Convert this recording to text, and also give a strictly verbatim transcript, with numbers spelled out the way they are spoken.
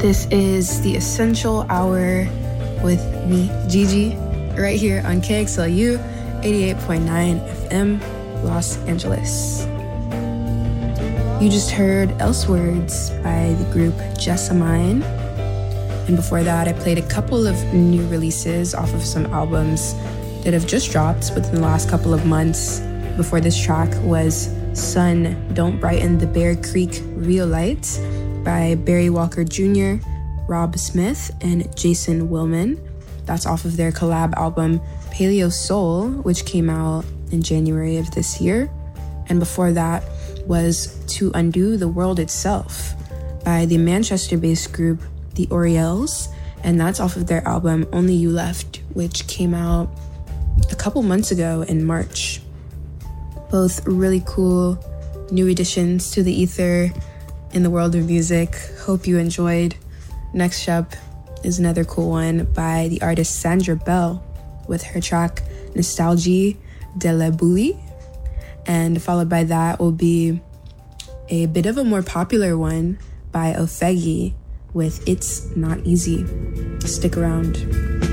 This is the Essential Hour with me, Gigi, right here on K X L U eighty-eight point nine F M, Los Angeles. You just heard Elsewords by the group Jessamine. And before that, I played a couple of new releases off of some albums that have just dropped within the last couple of months. Before this track was Sun, Don't Brighten the Bear Creek Real Light by Barry Walker Junior, Rob Smith, and Jason Willman. That's off of their collab album Paleo Soul, which came out in January of this year. And before that was To Undo the World Itself by the Manchester-based group The Oriels, and that's off of their album Only You Left, which came out a couple months ago in March. Both really cool new additions to the ether in the world of music. Hope you enjoyed. Next up is another cool one by the artist Sandra Bell with her track Nostalgie de la Boule. And followed by that will be a bit of a more popular one by Ofegi with It's Not Easy. Stick around.